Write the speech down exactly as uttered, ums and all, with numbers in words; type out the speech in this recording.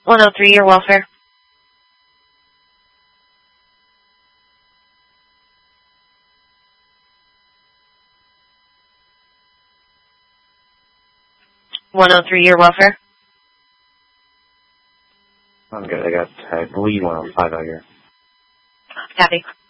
one oh three, your welfare. one oh three, your welfare. I'm good. I got, I believe, one oh five out here. Copy.